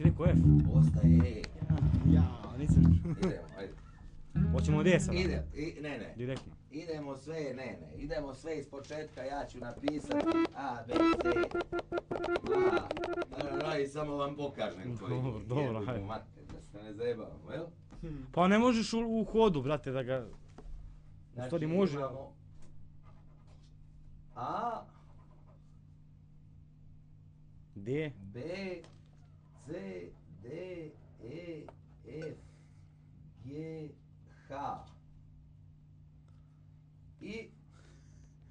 Si rekao F. Ostaje E. Ja, nisam... Idemo, ajde. Hoćemo D sada. Ne. Direktno. Idemo sve, ne. Idemo sve iz početka, ja ću napisati A, B, C. I samo vam pokažem koji je. Dobro, hajde. Da se ne zajebavamo, jel? Pa ne možeš u hodu, brate, da ga... U stvari može. Imamo A, D. B, C, D, E, F, G, H. I